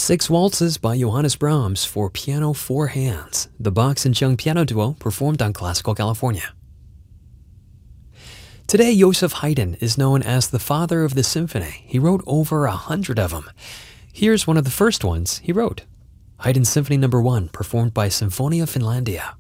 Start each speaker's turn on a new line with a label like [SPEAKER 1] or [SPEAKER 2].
[SPEAKER 1] Six Waltzes by Johannes Brahms for piano, four hands. The Bach and Chung Piano Duo performed on Classical California. Today, Joseph Haydn is known as the father of the symphony. He wrote over 100 of them. Here's one of the first ones he wrote. Haydn Symphony No. 1, performed by Sinfonia Finlandia.